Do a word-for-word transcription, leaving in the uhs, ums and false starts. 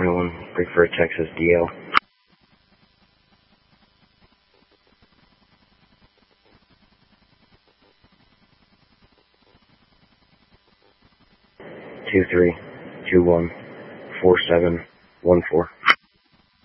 twenty-one, Bigford, Texas, D L. Two three two one four seven one four.